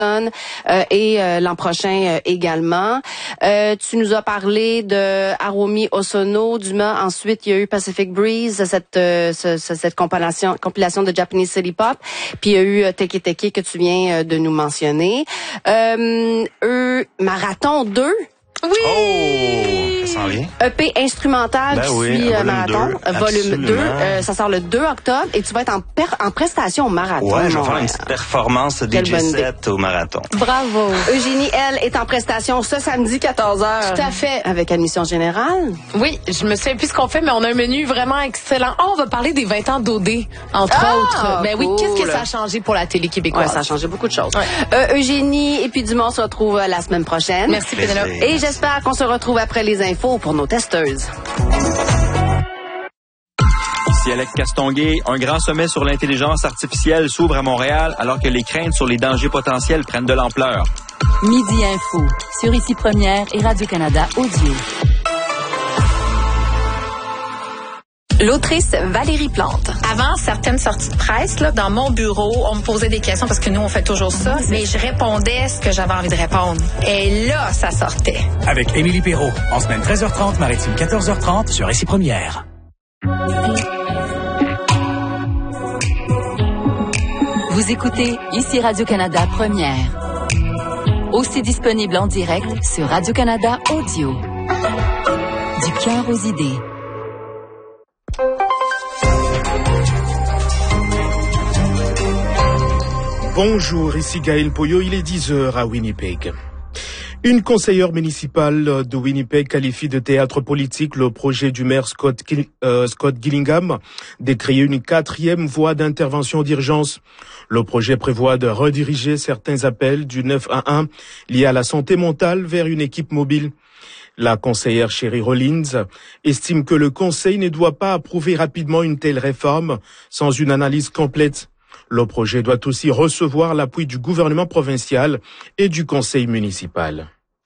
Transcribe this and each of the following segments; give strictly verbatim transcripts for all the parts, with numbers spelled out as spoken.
Euh, et euh, l'an prochain euh, également. Euh, tu nous as parlé de Haruomi Hosono, Dumas. Ensuite, il y a eu Pacific Breeze, cette euh, ce, ce, cette compilation compilation de Japanese City Pop. Puis il y a eu euh, Teke Teke que tu viens euh, de nous mentionner. Euh, eux, Marathon deux. Oui! Oh, ça s'en vient. E P instrumental ben qui oui, suit volume Marathon, deux, volume deux. Euh, ça sort le deux octobre et tu vas être en, per- en prestation au Marathon. Ouais, je vais faire une petite performance D J set au Marathon. Bravo. Eugénie, elle, est en prestation ce samedi quatorze heures. Tout à fait. Avec admission générale. Oui, je me souviens plus ce qu'on fait, mais on a un menu vraiment excellent. Oh, on va parler des vingt ans d'O D, entre ah, autres. Ben cool. oui, qu'est-ce que ça a changé pour la télé québécoise? Ouais, ça a changé beaucoup de choses. Ouais. Euh, Eugénie et puis Dumont se retrouvent la semaine prochaine. Merci, Pénélope. Et j'espère qu'on se retrouve après les infos pour nos testeuses. Ici Alex Castonguay, un grand sommet sur l'intelligence artificielle s'ouvre à Montréal alors que les craintes sur les dangers potentiels prennent de l'ampleur. Midi Info, sur Ici Première et Radio-Canada Audio. L'autrice Valérie Plante. Avant certaines sorties de presse, là, dans mon bureau, on me posait des questions parce que nous, on fait toujours ça, mais je répondais ce que j'avais envie de répondre. Et là, ça sortait. Avec Émilie Perrault, en semaine treize heures trente, maritime quatorze heures trente sur Ici Première. Vous écoutez Ici Radio-Canada Première. Aussi disponible en direct sur Radio-Canada Audio. Du cœur aux idées. Bonjour, ici Gaël Poyo, il est dix heures à Winnipeg. Une conseillère municipale de Winnipeg qualifie de théâtre politique le projet du maire Scott, euh, Scott Gillingham de créer une quatrième voie d'intervention d'urgence. Le projet prévoit de rediriger certains appels du neuf un un liés à la santé mentale vers une équipe mobile. La conseillère Sherry Rollins estime que le conseil ne doit pas approuver rapidement une telle réforme sans une analyse complète. Le projet doit aussi recevoir l'appui du gouvernement provincial et du conseil municipal.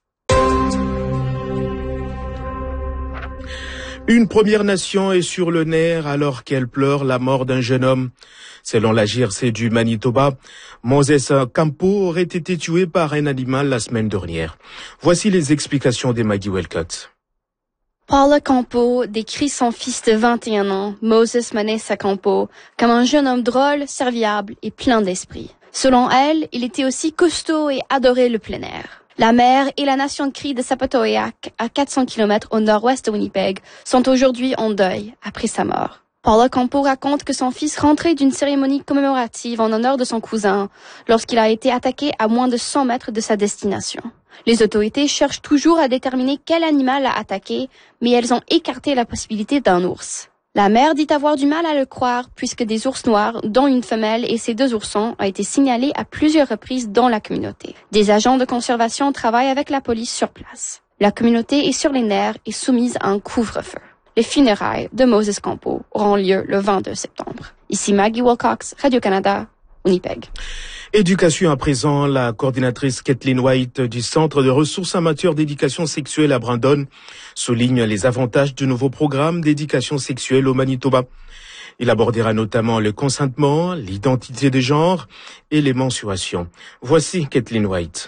Une Première Nation est sur le nerf alors qu'elle pleure la mort d'un jeune homme. Selon la J R C du Manitoba, Moses Campo aurait été tué par un animal la semaine dernière. Voici les explications de Maggie Welcott. Paula Campo décrit son fils de vingt et un ans, Moses Manessa Campo, comme un jeune homme drôle, serviable et plein d'esprit. Selon elle, il était aussi costaud et adorait le plein air. La mère et la nation Cri de Sapatoyak, à quatre cents kilomètres au nord-ouest de Winnipeg, sont aujourd'hui en deuil après sa mort. Paula Campo raconte que son fils rentrait d'une cérémonie commémorative en honneur de son cousin lorsqu'il a été attaqué à moins de cent mètres de sa destination. Les autorités cherchent toujours à déterminer quel animal l'a attaqué, mais elles ont écarté la possibilité d'un ours. La mère dit avoir du mal à le croire puisque des ours noirs, dont une femelle et ses deux oursons, ont été signalés à plusieurs reprises dans la communauté. Des agents de conservation travaillent avec la police sur place. La communauté est sur les nerfs et soumise à un couvre-feu. Les funérailles de Moses Campo auront lieu le vingt-deux septembre. Ici Maggie Wilcox, Radio-Canada, Winnipeg. Éducation à présent, la coordinatrice Kathleen White du Centre de ressources en matière d'éducation sexuelle à Brandon souligne les avantages du nouveau programme d'éducation sexuelle au Manitoba. Il abordera notamment le consentement, l'identité de genre et les menstruations. Voici Kathleen White.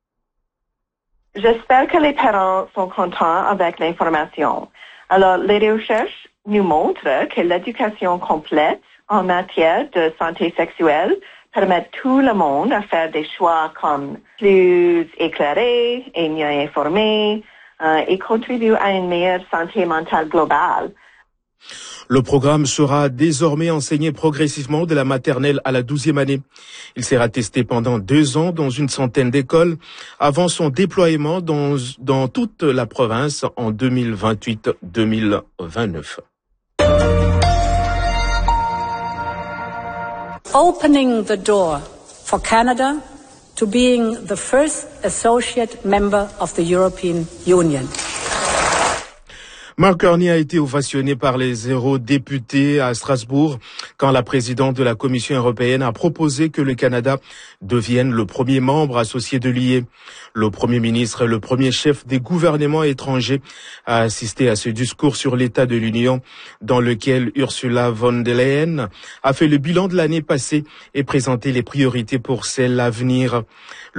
J'espère que les parents sont contents avec l'information. Alors, les recherches nous montrent que l'éducation complète en matière de santé sexuelle permet tout le monde à faire des choix comme plus éclairés et mieux informés euh, et contribue à une meilleure santé mentale globale. Le programme sera désormais enseigné progressivement de la maternelle à la douzième année. Il sera testé pendant deux ans dans une centaine d'écoles avant son déploiement dans, dans toute la province en deux mille vingt-huit deux mille vingt-neuf. Opening the door for Canada to being the first associate member of the European Union. Mark Carney a été ovationné par les eurodéputés à Strasbourg quand la présidente de la Commission européenne a proposé que le Canada devienne le premier membre associé de l'U E. Le Premier ministre et le premier chef des gouvernements étrangers a assisté à ce discours sur l'état de l'Union dans lequel Ursula von der Leyen a fait le bilan de l'année passée et présenté les priorités pour celle à venir.